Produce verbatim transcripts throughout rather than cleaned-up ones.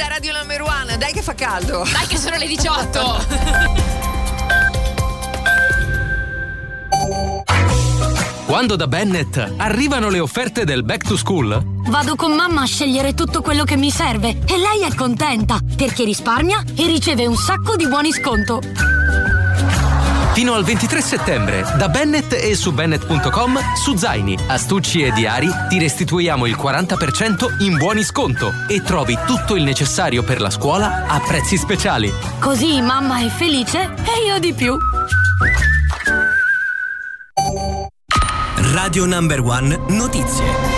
da Radio Number One, dai che fa caldo. Dai che sono le diciotto. Quando da Bennett arrivano le offerte del Back to School, vado con mamma a scegliere tutto quello che mi serve e lei è contenta perché risparmia e riceve un sacco di buoni sconto. Fino al ventitré settembre, da Bennett e su Bennett punto com, su zaini, astucci e diari ti restituiamo il quaranta per cento in buoni sconto e trovi tutto il necessario per la scuola a prezzi speciali. Così mamma è felice e io di più. Radio Number One Notizie.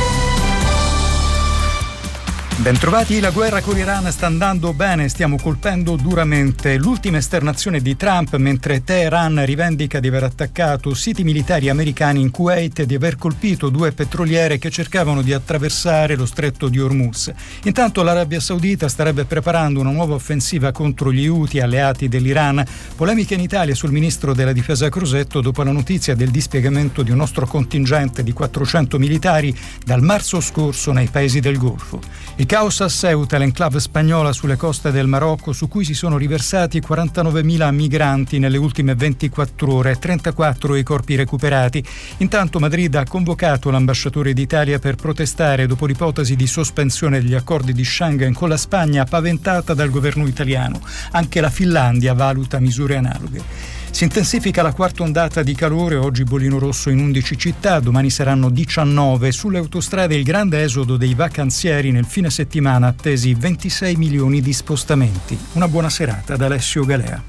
Bentrovati, la guerra con l'Iran sta andando bene, stiamo colpendo duramente. L'ultima esternazione di Trump mentre Teheran rivendica di aver attaccato siti militari americani in Kuwait e di aver colpito due petroliere che cercavano di attraversare lo stretto di Hormuz. Intanto l'Arabia Saudita starebbe preparando una nuova offensiva contro gli Houthi alleati dell'Iran. Polemiche in Italia sul ministro della difesa Crosetto dopo la notizia del dispiegamento di un nostro contingente di quattrocento militari dal marzo scorso nei paesi del Golfo. Il caos a Ceuta, l'enclave spagnola sulle coste del Marocco, su cui si sono riversati quarantanovemila migranti nelle ultime ventiquattro ore, trentaquattro i corpi recuperati. Intanto Madrid ha convocato l'ambasciatore d'Italia per protestare dopo l'ipotesi di sospensione degli accordi di Schengen con la Spagna paventata dal governo italiano. Anche la Finlandia valuta misure analoghe. Si intensifica la quarta ondata di calore, oggi bollino rosso in undici città, domani saranno diciannove. Sulle autostrade il grande esodo dei vacanzieri, nel fine settimana attesi ventisei milioni di spostamenti. Una buona serata da Alessio Galea.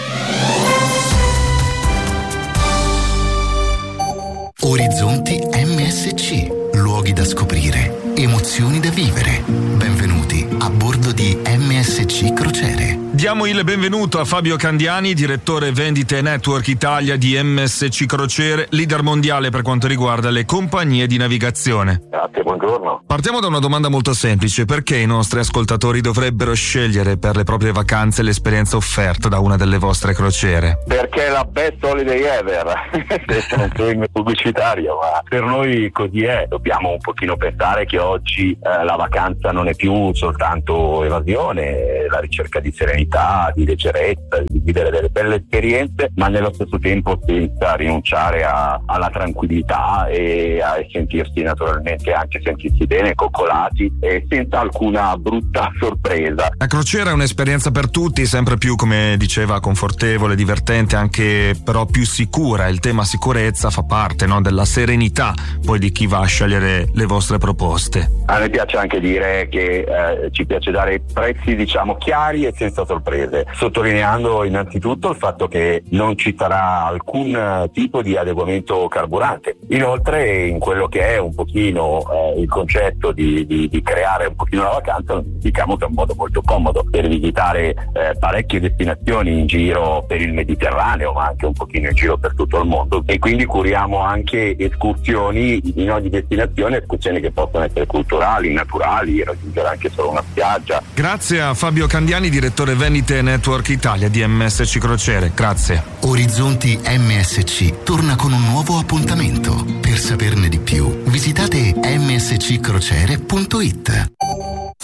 Orizzonti M S C, luoghi da scoprire, emozioni da vivere. Benvenuti a bordo di M S C Crociere. Diamo il benvenuto a Fabio Candiani, direttore vendite Network Italia di M S C Crociere, leader mondiale per quanto riguarda le compagnie di navigazione. Grazie, buongiorno. Partiamo da una domanda molto semplice: perché i nostri ascoltatori dovrebbero scegliere per le proprie vacanze l'esperienza offerta da una delle vostre crociere? Perché è la best holiday ever. Non sono in pubblicitario, ma per noi così è. Dobbiamo un pochino pensare che oggi eh, la vacanza non è più soltanto evasione, è la ricerca di serenità, di leggerezza, di vivere delle belle esperienze, ma nello stesso tempo senza rinunciare a, alla tranquillità e a sentirsi naturalmente anche sentirsi bene, coccolati e senza alcuna brutta sorpresa. La crociera è un'esperienza per tutti, sempre più, come diceva, confortevole, divertente, anche però più sicura. Il tema sicurezza fa parte, no, della serenità poi di chi va a scegliere le vostre proposte. A me piace anche dire che eh, ci piace dare prezzi, diciamo, chiari e senza sorprese, sottolineando innanzitutto il fatto che non ci sarà alcun tipo di adeguamento carburante. Inoltre, in quello che è un pochino eh, il concetto di, di, di creare un pochino la vacanza, diciamo che è un modo molto comodo per visitare eh, parecchie destinazioni in giro per il Mediterraneo, ma anche un pochino in giro per tutto il mondo, e quindi curiamo anche escursioni in ogni destinazione, escursioni che possono essere culturali, naturali, raggiungere anche solo una spiaggia. Grazie a Fabio Candiani, direttore vendite Network Italia di M S C Crociere. Grazie. Orizzonti M S C torna con un nuovo appuntamento. Per saperne di più, visitate m s c crociere punto it.